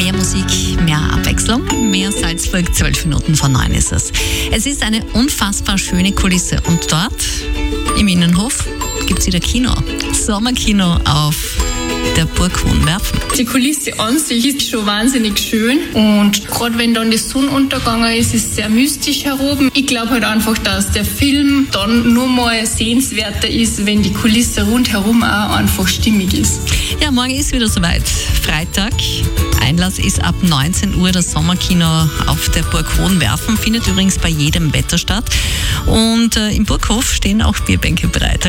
Mehr Musik, mehr Abwechslung, mehr Salzburg, 12 Minuten vor 9 ist es. Es ist eine unfassbar schöne Kulisse und dort im Innenhof gibt es wieder Kino. Sommerkino auf der Burg Hohenwerfen. Die Kulisse an sich ist schon wahnsinnig schön und gerade wenn dann der Sonnenuntergang ist, ist es sehr mystisch heroben. Ich glaube halt einfach, dass der Film dann nur mal sehenswerter ist, wenn die Kulisse rundherum auch einfach stimmig ist. Ja, morgen ist wieder soweit. Freitag. Einlass ist ab 19 Uhr das Sommerkino auf der Burg Hohenwerfen. Findet übrigens bei jedem Wetter statt. Und im Burghof stehen auch Bierbänke bereit.